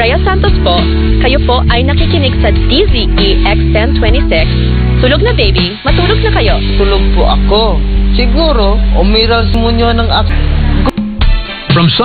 Rhea Santos po. Kayo po ay nakikinig sa DZE X1026. Tulog na baby, matulog na kayo. Tulog po ako. Siguro, umiral mo nyo ng From